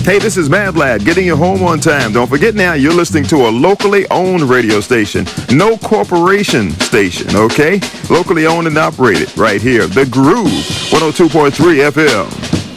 Hey, this is Mad Lad, getting you home on time. Don't forget now, you're listening to a locally owned radio station. No corporation station, okay? Locally owned and operated right here. The Groove, 102.3 FM.